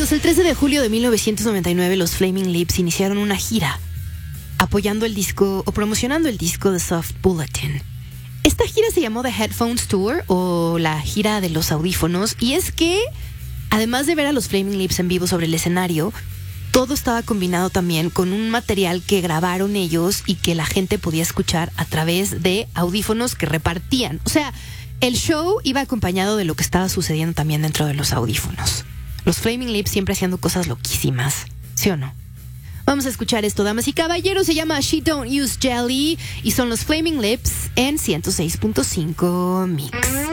Pues el 13 de julio de 1999 los Flaming Lips iniciaron una gira apoyando el disco o promocionando el disco The Soft Bulletin. Esta gira se llamó The Headphones Tour o la gira de los audífonos, y es que además de ver a los Flaming Lips en vivo sobre el escenario, todo estaba combinado también con un material que grabaron ellos y que la gente podía escuchar a través de audífonos que repartían. O sea, el show iba acompañado de lo que estaba sucediendo también dentro de los audífonos. Los Flaming Lips siempre haciendo cosas loquísimas, ¿sí o no? Vamos a escuchar esto, damas y caballeros. Se llama She Don't Use Jelly y son los Flaming Lips en 106.5 Mix.